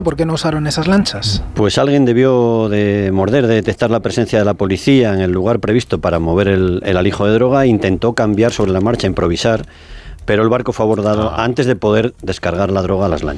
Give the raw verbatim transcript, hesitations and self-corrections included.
¿Por qué no usaron esas lanchas? Pues alguien debió de morder, de detectar la presencia de la policía en el lugar previsto para mover el, el alijo de droga, intentó cambiar sobre la marcha, improvisar, pero el barco fue abordado ah. antes de poder descargar la droga a las lanchas.